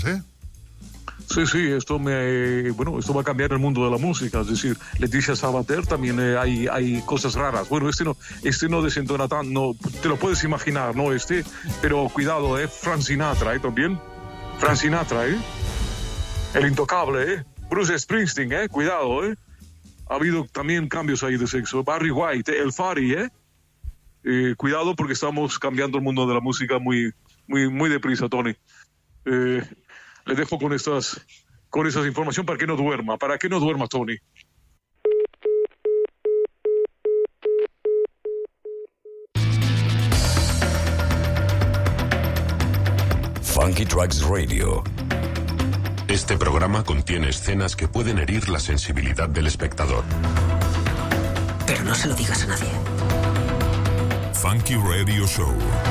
¿eh? Sí, esto va a cambiar el mundo de la música. Es decir, Leticia Sabater también hay cosas raras. Bueno, este no desentona tan, no, te lo puedes imaginar, ¿no? Pero cuidado, Frank Sinatra, también. Frank Sinatra, el intocable, Bruce Springsteen, cuidado, Ha habido también cambios ahí de sexo. Barry White, el Fari, cuidado porque estamos cambiando el mundo de la música muy, muy, muy deprisa, Tony. Le dejo con esas informaciones para que no duerma, Tony. Funky Tracks Radio. Este programa contiene escenas que pueden herir la sensibilidad del espectador. Pero no se lo digas a nadie. Funky Radio Show.